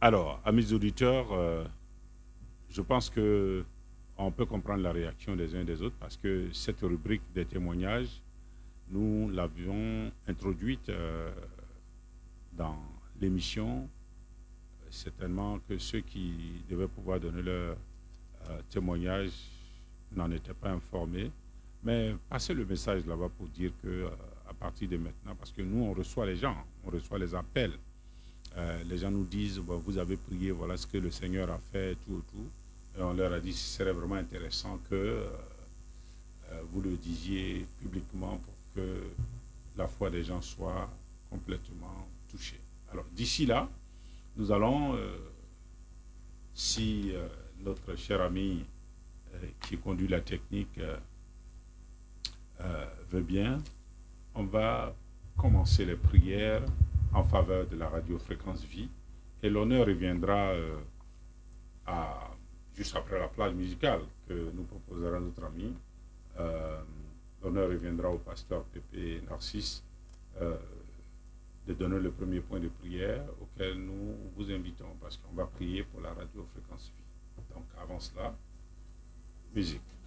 Alors, amis auditeurs, je pense que on peut comprendre la réaction des uns et des autres parce que cette rubrique des témoignages, nous l'avions introduite dans l'émission. Certainement que ceux qui devaient pouvoir donner leur témoignage n'en étaient pas informés. Mais passez le message là-bas pour dire que à partir de maintenant, parce que nous, on reçoit les gens, on reçoit les appels. Les gens nous disent, bah, vous avez prié, voilà ce que le Seigneur a fait, tout, tout. Et on leur a dit, ce serait vraiment intéressant que vous le disiez publiquement pour que la foi des gens soit complètement touchée. Alors d'ici là, nous allons, si notre cher ami qui conduit la technique veut bien, on va commencer les prières en faveur de la radiofréquence vie et l'honneur reviendra à, juste après la plage musicale que nous proposera notre ami. Euh, L'honneur reviendra au pasteur Pépé Narcisse de donner le premier point de prière auquel nous vous invitons parce qu'on va prier pour la radiofréquence vie. Donc avant cela, musique.